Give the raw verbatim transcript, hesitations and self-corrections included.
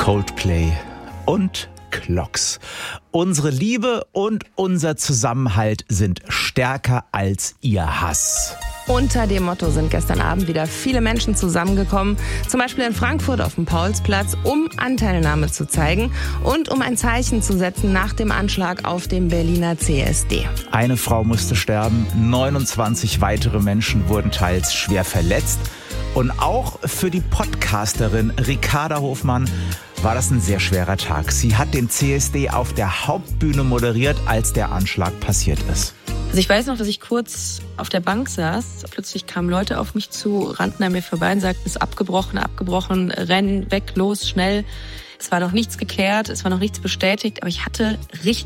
Coldplay und Clocks. Unsere Liebe und unser Zusammenhalt sind stärker als ihr Hass. Unter dem Motto sind gestern Abend wieder viele Menschen zusammengekommen, zum Beispiel in Frankfurt auf dem Paulsplatz, um Anteilnahme zu zeigen und um ein Zeichen zu setzen nach dem Anschlag auf dem Berliner C S D. Eine Frau musste sterben, neunundzwanzig weitere Menschen wurden teils schwer verletzt. Und auch für die Podcasterin Ricarda Hofmann war das ein sehr schwerer Tag. Sie hat den C S D auf der Hauptbühne moderiert, als der Anschlag passiert ist. Also ich weiß noch, dass ich kurz auf der Bank saß. Plötzlich kamen Leute auf mich zu, rannten an mir vorbei und sagten, es ist abgebrochen, abgebrochen, renn weg, los, schnell. Es war noch nichts geklärt, es war noch nichts bestätigt, aber ich hatte richtig